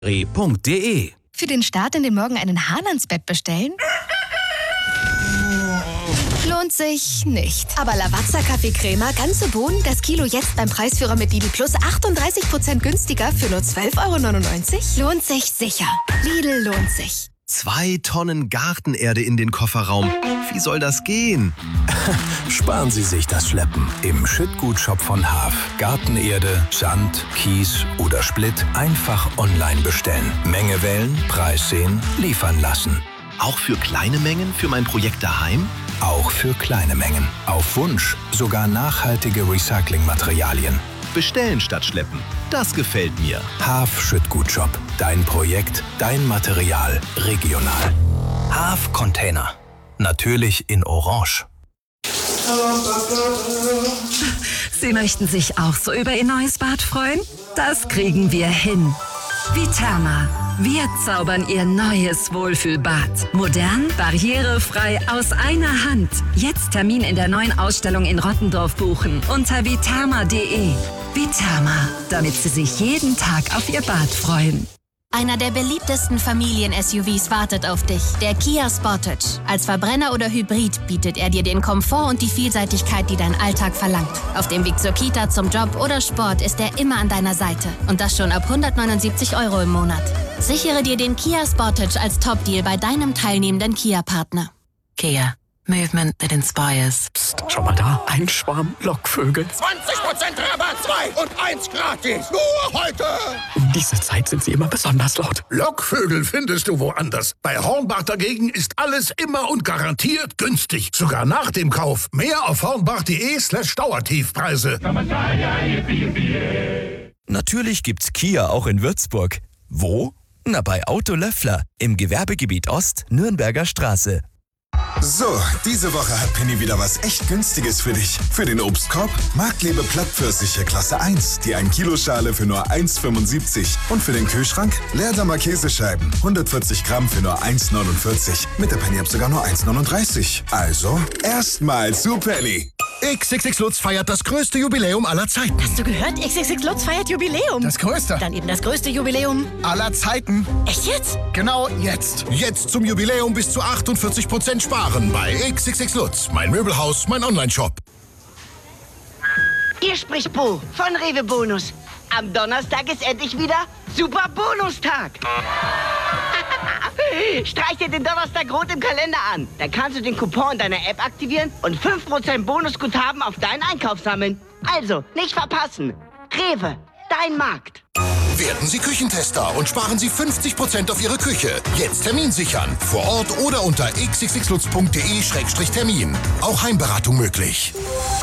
Re.de. Für den Start in den Morgen einen Hahn ans Bett bestellen? Lohnt sich nicht. Aber Lavazza Kaffee-Crema, ganze Bohnen, das Kilo jetzt beim Preisführer mit Lidl Plus 38% günstiger für nur 12,99 €? Lohnt sich sicher. Lidl lohnt sich. 2 Tonnen Gartenerde in den Kofferraum. Wie soll das gehen? Sparen Sie sich das Schleppen im Schüttgutshop von Haaf. Gartenerde, Sand, Kies oder Splitt einfach online bestellen. Menge wählen, Preis sehen, liefern lassen. Auch für kleine Mengen für mein Projekt daheim? Auch für kleine Mengen. Auf Wunsch sogar nachhaltige Recyclingmaterialien. Bestellen statt schleppen. Das gefällt mir. Haaf Schüttgutshop. Dein Projekt, dein Material, regional. Haaf Container. Natürlich in Orange. Sie möchten sich auch so über Ihr neues Bad freuen? Das kriegen wir hin. Viterma. Wir zaubern Ihr neues Wohlfühlbad. Modern, barrierefrei, aus einer Hand. Jetzt Termin in der neuen Ausstellung in Rottendorf buchen unter viterma.de. Viterma, damit Sie sich jeden Tag auf Ihr Bad freuen. Einer der beliebtesten Familien-SUVs wartet auf dich. Der Kia Sportage. Als Verbrenner oder Hybrid bietet er dir den Komfort und die Vielseitigkeit, die dein Alltag verlangt. Auf dem Weg zur Kita, zum Job oder Sport ist er immer an deiner Seite. Und das schon ab 179 € im Monat. Sichere dir den Kia Sportage als Top-Deal bei deinem teilnehmenden Kia-Partner. Kia. Movement that inspires. Psst, schau mal da. Ein Schwarm Lockvögel. 20% Rabatt, 2 und 1 gratis. Nur heute. Um diese Zeit sind sie immer besonders laut. Lockvögel findest du woanders. Bei Hornbach dagegen ist alles immer und garantiert günstig. Sogar nach dem Kauf. Mehr auf hornbach.de/Dauertiefpreise. Natürlich gibt's Kia auch in Würzburg. Wo? Na, bei Auto Löffler im Gewerbegebiet Ost, Nürnberger Straße. So, diese Woche hat Penny wieder was echt Günstiges für dich. Für den Obstkorb Marktlebe Plattpfirsiche Klasse 1, die 1-Kilo-Schale für nur 1,75. Und für den Kühlschrank Leerdammer Käsescheiben, 140 Gramm für nur 1,49. Mit der Penny-App sogar nur 1,39. Also, erstmal zu Penny. XXX Lutz feiert das größte Jubiläum aller Zeiten. Hast du gehört? XXX Lutz feiert Jubiläum. Das größte. Dann eben das größte Jubiläum aller Zeiten. Echt jetzt? Genau jetzt. Jetzt zum Jubiläum bis zu 48% sparen bei XXX Lutz. Mein Möbelhaus, mein Onlineshop. Hier spricht Bo von Rewe Bonus. Am Donnerstag ist endlich wieder Super Bonustag. Streich dir den Donnerstag rot im Kalender an. Dann kannst du den Coupon deiner App aktivieren und 5% Bonusguthaben auf deinen Einkauf sammeln. Also, nicht verpassen. Rewe, dein Markt. Werden Sie Küchentester und sparen Sie 50% auf Ihre Küche. Jetzt Termin sichern. Vor Ort oder unter xxxlutz.de/Termin. Auch Heimberatung möglich.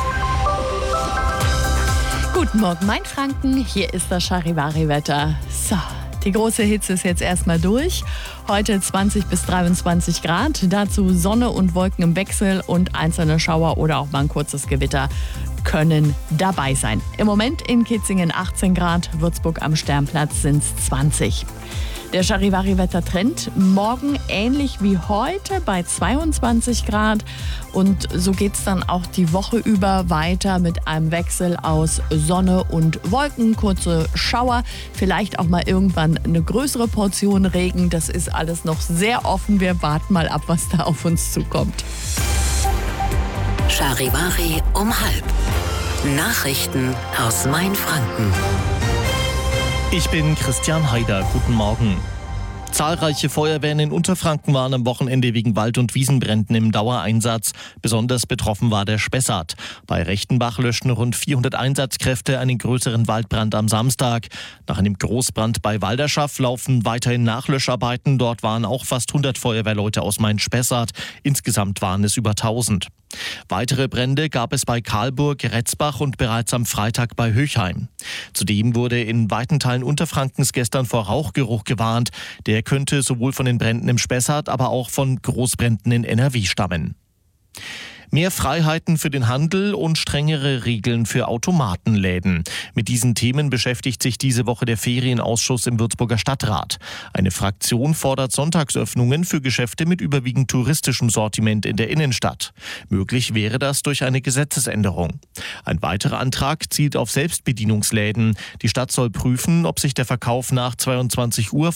Guten Morgen, Mainfranken. Hier ist das Charivari-Wetter. So, die große Hitze ist jetzt erstmal durch. Heute 20 bis 23 Grad. Dazu Sonne und Wolken im Wechsel und einzelne Schauer oder auch mal ein kurzes Gewitter können dabei sein. Im Moment in Kitzingen 18 Grad, Würzburg am Sternplatz sind es 20. Der Charivari-Wettertrend morgen ähnlich wie heute bei 22 Grad. Und so geht es dann auch die Woche über weiter mit einem Wechsel aus Sonne und Wolken, kurze Schauer, vielleicht auch mal irgendwann eine größere Portion Regen. Das ist alles noch sehr offen. Wir warten mal ab, was da auf uns zukommt. Charivari um 12:30. Nachrichten aus Mainfranken. Ich bin Christian Haider. Guten Morgen. Zahlreiche Feuerwehren in Unterfranken waren am Wochenende wegen Wald- und Wiesenbränden im Dauereinsatz. Besonders betroffen war der Spessart. Bei Rechtenbach löschten rund 400 Einsatzkräfte einen größeren Waldbrand am Samstag. Nach einem Großbrand bei Walderschaff laufen weiterhin Nachlöscharbeiten. Dort waren auch fast 100 Feuerwehrleute aus Main-Spessart. Insgesamt waren es über 1000. Weitere Brände gab es bei Karlburg, Retzbach und bereits am Freitag bei Höchheim. Zudem wurde in weiten Teilen Unterfrankens gestern vor Rauchgeruch gewarnt. Der könnte sowohl von den Bränden im Spessart, aber auch von Großbränden in NRW stammen. Mehr Freiheiten für den Handel und strengere Regeln für Automatenläden. Mit diesen Themen beschäftigt sich diese Woche der Ferienausschuss im Würzburger Stadtrat. Eine Fraktion fordert Sonntagsöffnungen für Geschäfte mit überwiegend touristischem Sortiment in der Innenstadt. Möglich wäre das durch eine Gesetzesänderung. Ein weiterer Antrag zielt auf Selbstbedienungsläden. Die Stadt soll prüfen, ob sich der Verkauf nach 22 Uhr